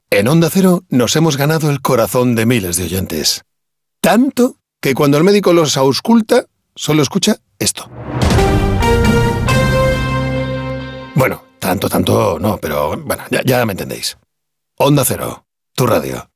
En Onda Cero nos hemos ganado el corazón de miles de oyentes. Tanto que cuando el médico los ausculta, solo escucha esto. Bueno, tanto no, pero bueno, ya me entendéis. Onda Cero, tu radio.